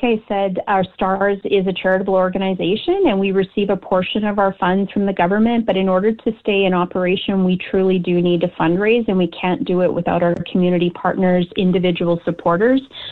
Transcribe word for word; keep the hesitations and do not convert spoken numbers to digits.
I said, our STARS is a charitable organization and we receive a portion of our funds from the government, but in order to stay in operation, we truly do need to fundraise, and we can't do it without our community partners, individual supporters.